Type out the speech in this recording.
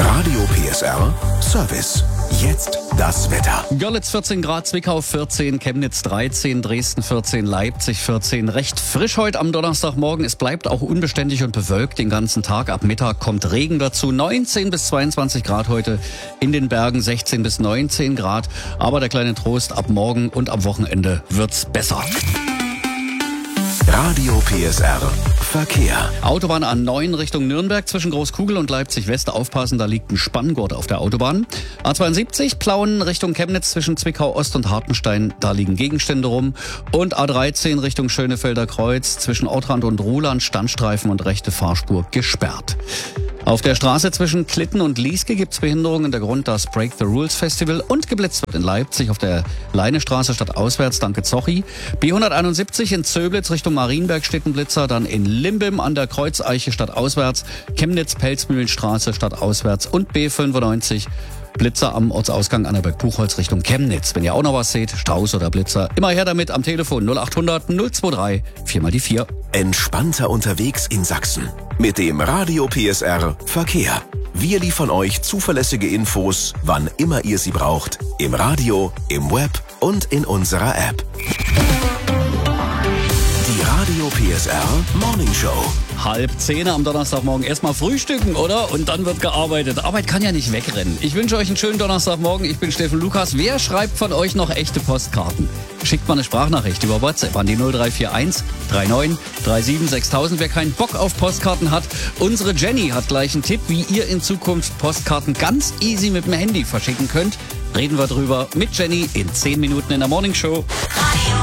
Radio PSR Service. Jetzt das Wetter. Görlitz 14 Grad, Zwickau 14, Chemnitz 13, Dresden 14, Leipzig 14. Recht frisch heute am Donnerstagmorgen. Es bleibt auch unbeständig und bewölkt den ganzen Tag. Ab Mittag kommt Regen dazu. 19 bis 22 Grad heute. In den Bergen 16 bis 19 Grad. Aber der kleine Trost, ab morgen und am Wochenende wird's besser. Radio PSR Verkehr. Autobahn A9 Richtung Nürnberg zwischen Großkugel und Leipzig West. Aufpassen, da liegt ein Spanngurt auf der Autobahn. A72 Plauen Richtung Chemnitz zwischen Zwickau Ost und Hartenstein. Da liegen Gegenstände rum. Und A13 Richtung Schönefelder Kreuz zwischen Ortrand und Ruhland. Standstreifen und rechte Fahrspur gesperrt. Auf der Straße zwischen Klitten und Lieske gibt's Behinderungen. Der Grund das Break the Rules Festival und geblitzt wird in Leipzig auf der Leinestraße statt auswärts, danke Zochi. B171 in Zöblitz Richtung Marienberg steht ein Blitzer, dann in Limbim an der Kreuzeiche statt auswärts, Chemnitz Pelzmühlenstraße statt auswärts und B95 Blitzer am Ortsausgang Annaberg-Buchholz Richtung Chemnitz. Wenn ihr auch noch was seht, Staus oder Blitzer, immer her damit am Telefon 0800 023 4x4. Entspannter unterwegs in Sachsen. Mit dem Radio PSR Verkehr. Wir liefern euch zuverlässige Infos, wann immer ihr sie braucht. Im Radio, im Web und in unserer App. Die Radio PSR Morning Show. 9:30 am Donnerstagmorgen. Erstmal frühstücken, oder? Und dann wird gearbeitet. Arbeit kann ja nicht wegrennen. Ich wünsche euch einen schönen Donnerstagmorgen. Ich bin Steffen Lukas. Wer schreibt von euch noch echte Postkarten? Schickt mal eine Sprachnachricht über WhatsApp an die 0341 39 37 6000. Wer keinen Bock auf Postkarten hat, unsere Jenny hat gleich einen Tipp, wie ihr in Zukunft Postkarten ganz easy mit dem Handy verschicken könnt. Reden wir drüber mit Jenny in 10 Minuten in der Morning Show.